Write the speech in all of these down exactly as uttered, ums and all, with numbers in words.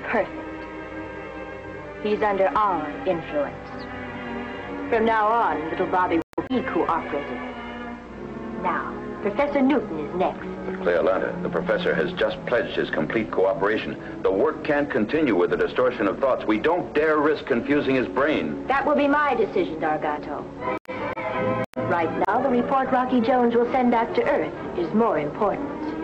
perfect. He's under our influence. From now on, little Bobby will be cooperative. Now, Professor Newton is next. But Cleolanda, the professor has just pledged his complete cooperation. The work can't continue with the distortion of thoughts. We don't dare risk confusing his brain. That will be my decision, Dargato. Right now, the report Rocky Jones will send back to Earth is more important.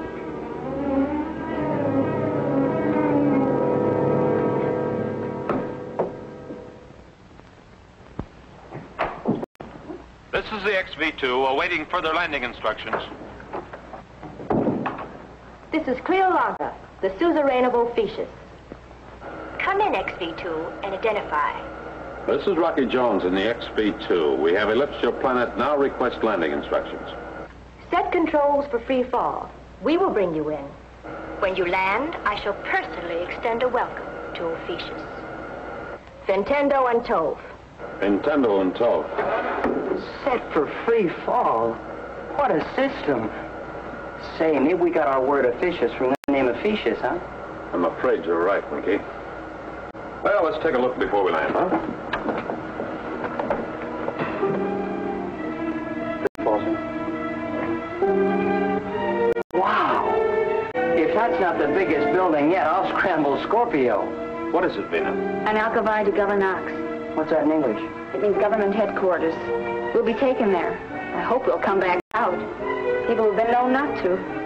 This is the X V two, awaiting further landing instructions. This is Cleolanda, the suzerain of Ophiuchus. Come in, X V two, and identify. This is Rocky Jones in the X V two. We have ellipsed your planet. Now request landing instructions. Set controls for free fall. We will bring you in. When you land, I shall personally extend a welcome to Ophiuchus. Ventendo and Tove. Nintendo and Tove. Set for free fall? What a system. Say, maybe we got our word Ophiuchus from the name Ophiuchus, huh? I'm afraid you're right, Winky. Well, let's take a look before we land, huh? Wow. If that's not the biggest building yet, I'll scramble Scorpio. What is it, Vina? An Alcavide de Governax. What's that in English? It means government headquarters. We'll be taken there. I hope we'll come back out. People have been known not to.